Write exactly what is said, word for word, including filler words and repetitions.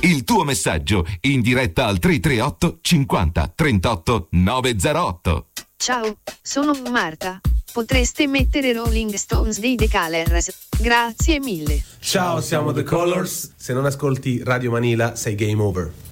Il tuo messaggio in diretta al tre tre otto cinquanta trentotto novecentotto. Ciao, sono Marta. Potreste mettere Rolling Stones dei The Colours? Grazie mille. Ciao, siamo The Colors. Se non ascolti Radio Manila sei game over.